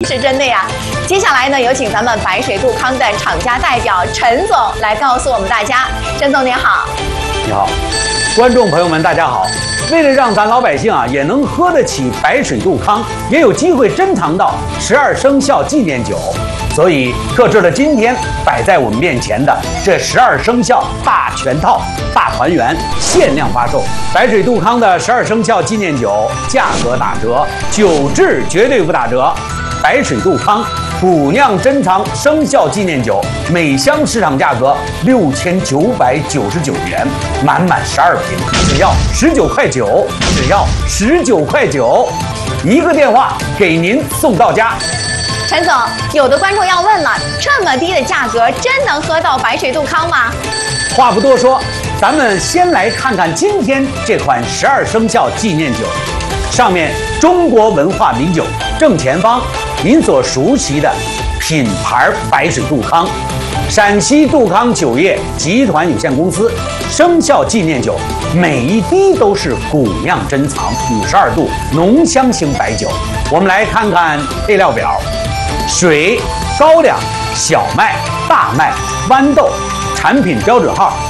是真的呀。接下来呢，有请咱们白水杜康的厂家代表陈总来告诉我们大家。陈总您好。 你好，观众朋友们大家好。为了让咱老百姓也能喝得起白水杜康，也有机会珍藏到12生肖纪念酒，所以特制了今天摆在我们面前的这12生肖大全套大团圆限量发售。白水杜康的12生肖纪念酒价格打折，酒质绝对不打折。白水杜康古酿珍藏生肖纪念酒，每箱市场价格6999元，满12瓶，只要19块9，只要19块9，一个电话给您送到家。 陈总，有的观众要问了，这么低的价格，真能喝到白水杜康吗？ 话不多说，咱们先来看看今天这款12生肖纪念酒，上面中国文化名酒，正前方您所熟悉的品牌白水杜康，陕西杜康酒业集团有限公司生肖纪念酒，每一滴都是古酿珍藏52度浓香型白酒。我们来看看配料表：水、高粱、小麦、大麦、豌豆，产品标准号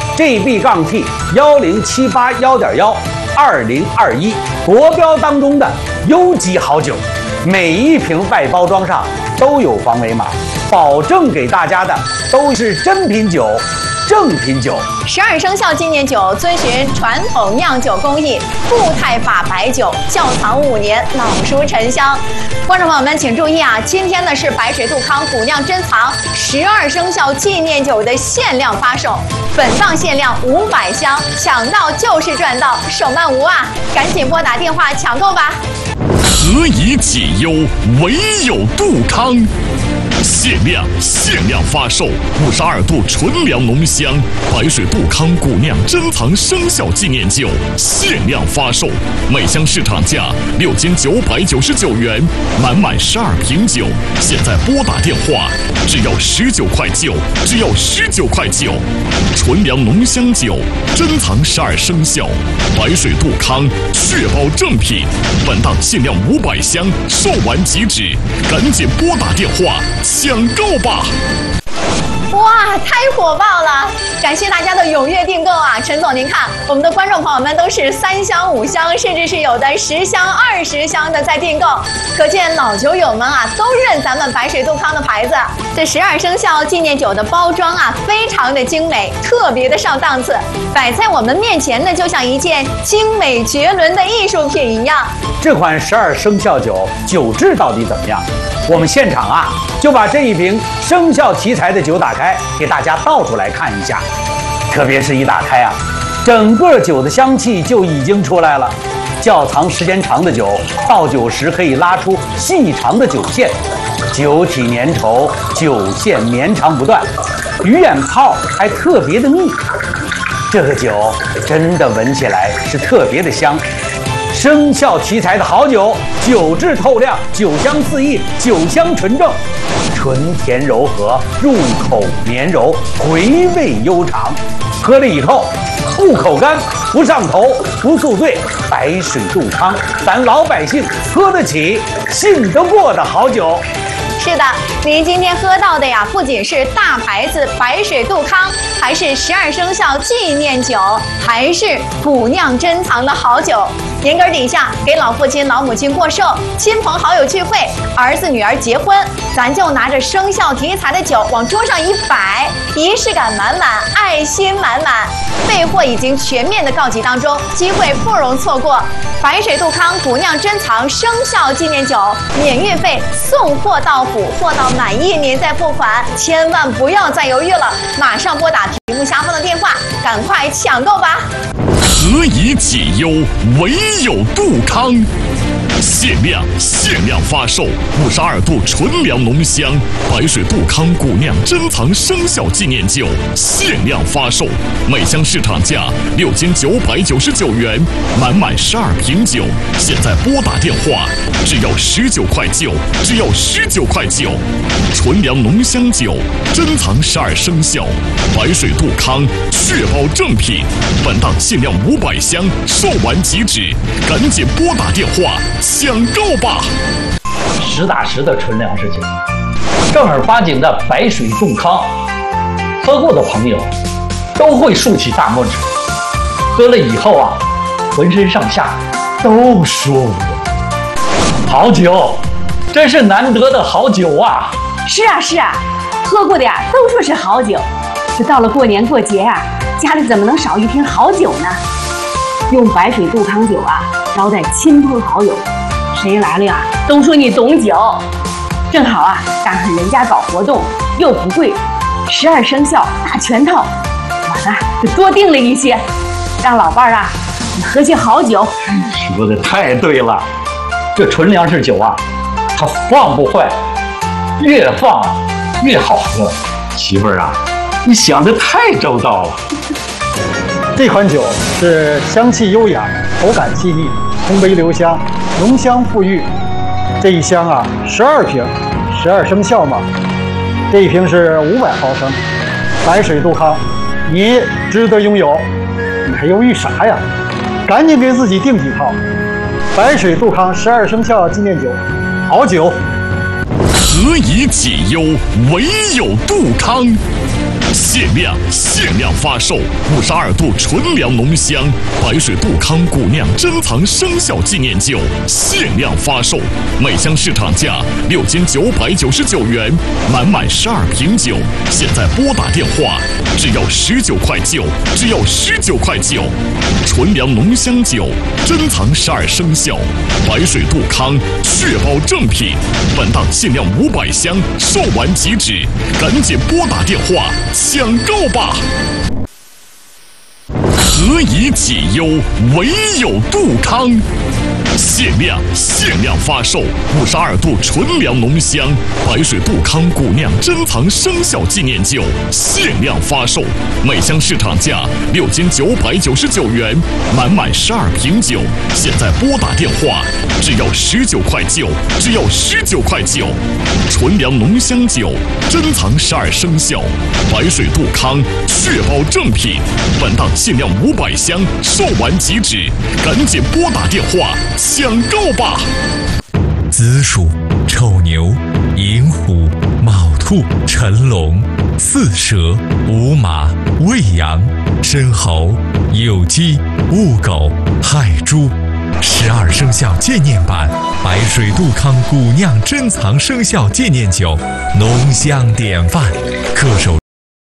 GB-T10781.12021，国标当中的优级好酒。每一瓶外包装上都有防伪码，保证给大家的都是真品酒、正品酒。 12生肖纪念酒遵循传统酿酒工艺，固态法白酒，窖藏5年，老熟陈香。观众朋友们请注意啊，今天呢是白水杜康古酿珍藏12生肖纪念酒的限量发售，本档限量500箱，抢到就是赚到，手慢无啊！赶紧拨打电话抢购吧。 何以解忧，唯有杜康。限量发售52度纯粮浓香白水杜康古酿珍藏生肖纪念酒，限量发售，每箱市场价6999元，满12瓶酒，现在拨打电话，只要19块9，只要19块9，纯粮浓香酒，珍藏12生肖，白水杜康，确保正品，本档限量500箱，售完即止，赶紧拨打电话抢购吧！ 哇，太火爆了！感谢大家的踊跃订购啊！陈总，您看，我们的观众朋友们都是3箱、5箱，甚至是有的10箱、20箱的在订购，可见老酒友们啊都认咱们白水杜康的牌子。这12生肖纪念酒的包装啊，非常的精美，特别的上档次，摆在我们面前呢，就像一件精美绝伦的艺术品一样。 这款12生肖酒酒质到底怎么样？我们现场就把这一瓶生肖题材的酒打开，给大家倒出来看一下。特别是一打开整个酒的香气就已经出来了。窖藏时间长的酒，倒酒时可以拉出细长的酒线，酒体粘稠，酒线绵长不断，鱼眼泡还特别的密。这个酒真的闻起来是特别的香。生肖题材的好酒，酒质透亮，酒香四溢，酒香纯正，醇甜柔和，入口绵柔，回味悠长。喝了以后不口干，不上头，不宿醉。白水杜康，咱老百姓喝得起、信得过的好酒。 是的，您今天喝到的呀，不仅是大牌子白水杜康，还是12生肖纪念酒，还是古酿珍藏的好酒。年根底下给老父亲老母亲过寿，亲朋好友聚会，儿子女儿结婚，咱就拿着生肖题材的酒往桌上一摆，仪式感满满，爱心满满。备货已经全面的告急当中，机会不容错过。白水杜康古酿珍藏生肖纪念酒，免运费，送货到府，货到满意您再付款，千万不要再犹豫了，马上拨打屏幕下方的电话，赶快抢购吧！ 何以解忧，唯有杜康。限量发售52度纯粮浓香白水杜康古酿珍藏生肖纪念酒，限量发售，每箱市场价6999元，满12瓶酒，现在拨打电话，只要19块9，只要19块9，纯粮浓香酒，珍藏12生肖，白水杜康，确保正品，本档限量500箱，售完即止，赶紧拨打电话抢购吧实打实的纯粮食酒，正儿八经的白水杜康。喝过的朋友都会竖起大拇指，喝了以后啊，浑身上下都舒服。好酒，真是难得的好酒啊！ 是啊是啊，喝过的呀都说是好酒。这到了过年过节啊，家里怎么能少一瓶好酒呢？用白水杜康酒啊招待亲朋好友，谁来了呀都说你懂酒。正好啊，赶上人家搞活动又不贵，12生肖大全套，我呢就多订了一些，让老伴儿啊你喝些好酒。 说的太对了，这纯粮食酒啊，它放不坏，越放越好喝。媳妇儿啊，你想的太周到了。 这款酒是香气优雅，口感细腻，烘焙留香，浓香馥郁。这一箱啊，12瓶，12生肖嘛。这一瓶是500毫升，白水杜康，你值得拥有。你还犹豫啥呀？赶紧给自己订几套。白水杜康12生肖纪念酒，好酒。 何以解忧，唯有杜康。限量发售52度纯粮浓香白水杜康古酿珍藏生肖纪念酒，限量发售，每箱市场价6999元，满12瓶酒，现在拨打电话只要19块9，只要19块9。纯粮浓香酒，珍藏12生肖，白水杜康，确保正品。本档限量500箱，售完即止，赶紧拨打电话抢购吧！何以解忧，唯有杜康。限量发售52度纯粮浓香白水杜康古酿珍藏生肖纪念酒，限量发售，每箱市场价6999元，满12瓶酒，现在拨打电话只要19块9，只要19块9。纯粮浓香酒，珍藏12生肖，白水杜康，确保正品。本档限量500箱，售完即止，赶紧拨打电话抢购吧！ 子鼠、丑牛、寅虎、卯兔、辰龙、巳蛇、午马、未羊、申猴、酉鸡、戊狗、亥猪。12生肖纪念版白水杜康古酿珍藏生肖纪念酒，浓香典范，恪守